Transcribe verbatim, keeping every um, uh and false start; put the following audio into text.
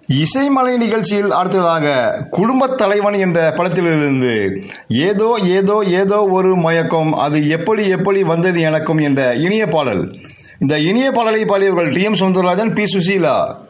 இசைமலை நிகழ்ச்சியில் அடுத்ததாக குடும்பத் தலைவன் என்ற படத்திலிருந்து ஏதோ ஏதோ ஏதோ ஒரு மயக்கம் அது எப்படி எப்படி வந்தது எனக்கும் என்ற இனிய பாடல். இந்த இனிய பாடலை பாடியவர்கள் D M Soundararajan, B Susheela.